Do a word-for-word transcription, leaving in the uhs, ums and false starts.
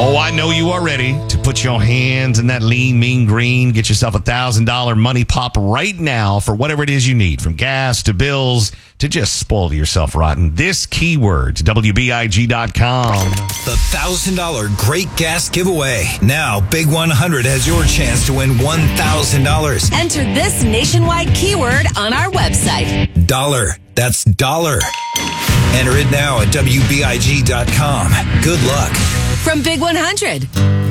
Oh, I know you are ready to put your hands in that lean, mean green. Get yourself a one thousand dollars money pop right now for whatever it is you need, from gas to bills to just spoil yourself rotten. This keyword, W B I G dot com. The one thousand dollars Great Gas Giveaway. Now, Big one hundred has your chance to win one thousand dollars. Enter this nationwide keyword on our website. Dollar. That's dollar. Enter it now at W B I G dot com. Good luck. From Big one hundred.